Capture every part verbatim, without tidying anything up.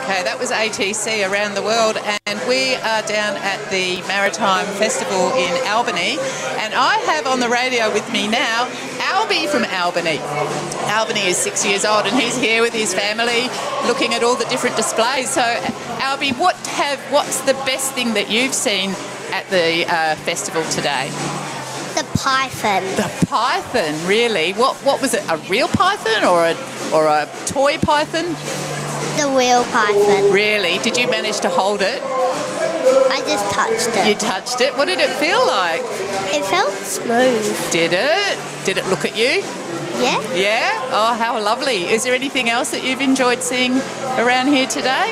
Okay, that was A T C around the world, and we are down at the Maritime Festival in Albany, and I have on the radio with me now Albie from Albany. Albany is six years old and he's here with his family looking at all the different displays. So Albie, what have what's the best thing that you've seen at the uh, festival today? The python. The python, really? What what was it? A real python or a or a toy python? The real python. Really? Did you manage to hold it? I just touched it. You touched it? What did it feel like? It felt smooth. Did it? Did it look at you? Yeah? Yeah? Oh, how lovely. Is there anything else that you've enjoyed seeing around here today?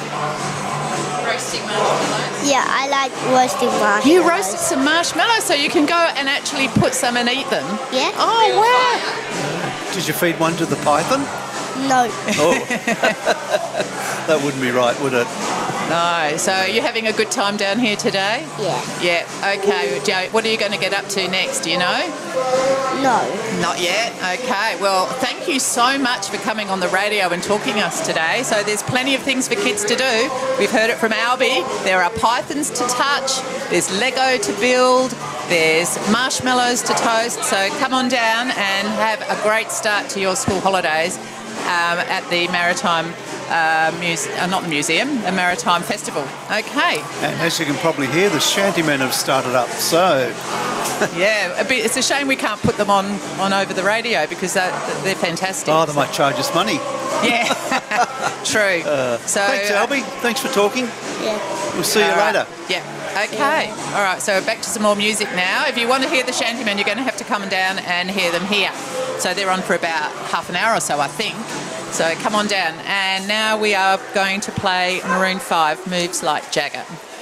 Roasting marshmallows. Yeah, I like roasting marshmallows. You roasted some marshmallows so you can go and actually put some and eat them? Yeah. Oh, wow. Did you feed one to the python? No. Oh. That wouldn't be right, would it? No. So you're having a good time down here today? Yeah. Yeah. Okay. Joe, what are you going to get up to next? Do you know? No. Not yet. Okay. Well, thank you so much for coming on the radio and talking to us today. So there's plenty of things for kids to do. We've heard it from Albie. There are pythons to touch. There's Lego to build. There's marshmallows to toast. So come on down and have a great start to your school holidays um, at the Maritime uh, Muse- uh, not the museum, the Maritime Festival. Okay. And as you can probably hear, the shantymen have started up, so... Yeah, a bit, it's a shame we can't put them on, on over the radio because they're, they're fantastic. Oh, they might charge us money. Yeah, true. Uh, so, thanks, Albie. Thanks for talking. Yeah. We'll see you all right. later. Yeah. Okay. All right. So back to some more music now. If you want to hear the Shantymen, you're going to have to come down and hear them here. So they're on for about half an hour or so, I think. So come on down. And now we are going to play Maroon five, Moves Like Jagger.